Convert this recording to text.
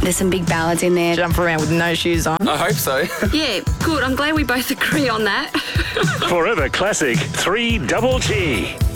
There's some big ballads in there. Jump around with no shoes on. I hope so. Yeah, good. I'm glad we both agree on that. Forever Classic 3 Double T.